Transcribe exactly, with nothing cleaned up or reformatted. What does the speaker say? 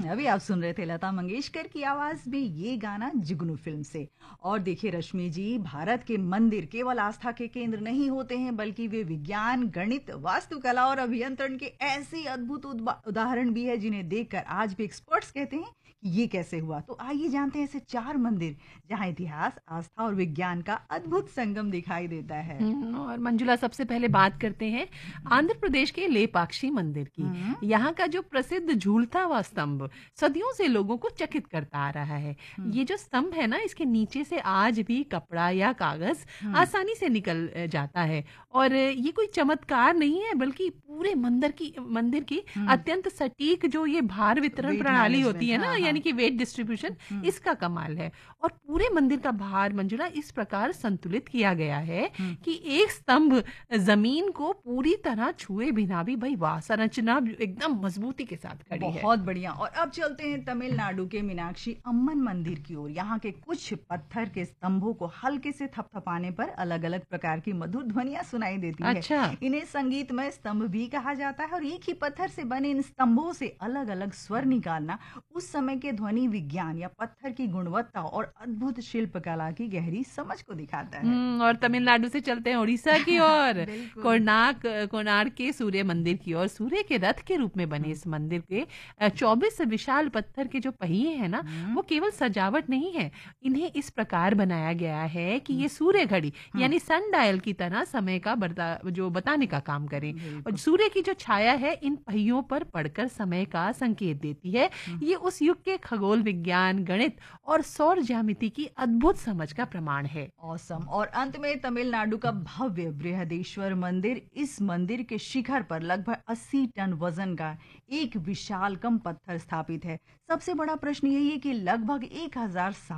अभी आप सुन रहे थे लता मंगेशकर की आवाज में ये गाना जुगनू फिल्म से। और देखिए रश्मि जी, भारत के मंदिर केवल आस्था के केंद्र नहीं होते हैं, बल्कि वे विज्ञान, गणित, वास्तुकला और अभियंत्रण के ऐसे अद्भुत उद्भा- उदाहरण भी है जिन्हें देखकर आज भी एक्सपर्ट्स कहते हैं कि ये कैसे हुआ। तो आइए जानते हैं ऐसे चार मंदिर जहां इतिहास, आस्था और विज्ञान का अद्भुत संगम दिखाई देता है। हम्म, और मंजुला, सबसे पहले बात करते हैं आंध्र प्रदेश के लेपाक्षी मंदिर की। हम्म। यहाँ का जो प्रसिद्ध झूलता हुआ स्तंभ सदियों से लोगों को चकित करता आ रहा है। हम्म। ये जो स्तंभ है ना, इसके नीचे से आज भी कपड़ा या कागज हम्म। आसानी से निकल अ, जाता है। और अ, ये कोई चमत्कार नहीं है, बल्कि पूरे मंदिर की मंदिर की हम्म। अत्यंत सटीक जो ये भार वितरण वेट प्रणाली मैनेजमेंट, होती है ना, हाँ हाँ। यानी कि वेट डिस्ट्रीब्यूशन, हम्म। इसका कमाल है। और पूरे मंदिर का भार, मंजुला, इस प्रकार संतुलित किया गया है हम्म। कि एक स्तंभ जमीन को पूरी तरह छुए बिना भी, भाई वाह, संरचना एकदम मजबूती के साथ खड़ी है। बहुत बढ़िया। और अब चलते हैं तमिलनाडु के मीनाक्षी अम्मन मंदिर की ओर। यहाँ के कुछ पत्थर के स्तंभों को हल्के से थपथपाने पर अलग अलग प्रकार की मधुर ध्वनियां सुनाई देती है। अच्छा। इन्हें संगीतमय स्तंभ भी कहा जाता है। और एक ही पत्थर से बने इन स्तंभों से अलग अलग स्वर निकालना उस समय के ध्वनि विज्ञान या पत्थर की गुणवत्ता और अद्भुत शिल्पकला की गहरी समझ को दिखाता है। हम्म, और तमिलनाडु से चलते हैं उड़ीसा की ओर। बिल्कुल। कोणार्क कोणार्क के सूर्य मंदिर की ओर। सूर्य के रथ के रूप में बने इस मंदिर के चौबीस विशाल पत्थर के जो पहिए हैं ना, हम्म। वो केवल सजावट नहीं है। इन्हें इस प्रकार बनाया गया है कि ये सूर्य घड़ी यानी सन डायल की तरह समय का बता जो बताने का काम करें। और बिल्कुल। सूर्य की जो छाया है इन पहियों पर पड़कर समय का संकेत देती है। ये उस युग के खगोल विज्ञान, गणित और सौर ज्यामिति की अद्भुत समझ का प्रमाण है। ऑसम। और अंत में तमिलनाडु का भव्य बृहदेश्वर मंदिर। इस मंदिर के शिखर पर लगभग अस्सी टन वजन का एक विशालकम पत्थर स्थापित है। सबसे बड़ा प्रश्न यही है कि लगभग एक हजार